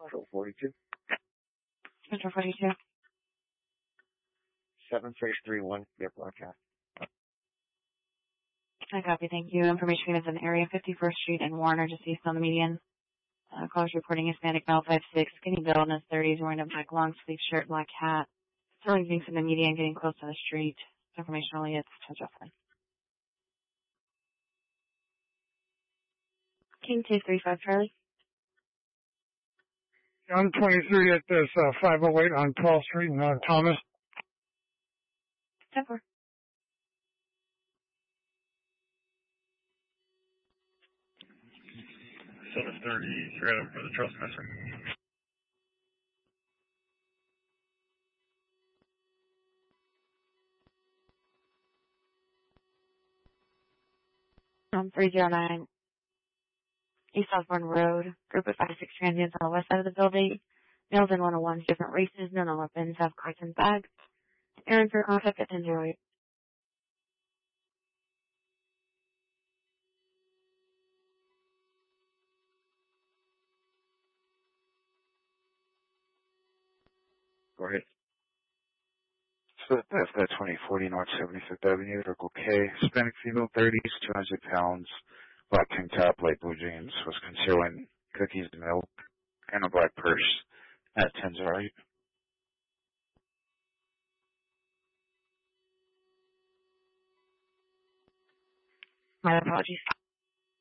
Central 42. Central 42. 7631, your broadcast. I copy, thank you. Information is in area 51st Street and Warner, just east on the median. Caller's reporting Hispanic male 5'6", skinny build in his 30s, wearing a black long sleeve shirt, black hat. Selling things in the median, getting close to the street. Information only, it's 10 Justin. King 235 Charlie. I'm 23 at this 508 on 12th Street in Thomas. 10-4. Silver 30, right over for the trespasser. Um, 309 East Osborne Road. Group of 5 to 6 transients on the west side of the building. Males and 101s, different races, none on weapons, have carts and bags. Aaron for contact at 1008. Go ahead. So that's that 2040 North 75th Avenue, Circle K, Hispanic female 30s, 200 pounds, black tank top, light blue jeans, was concealing cookies, milk, and a black purse at 1008. My apologies.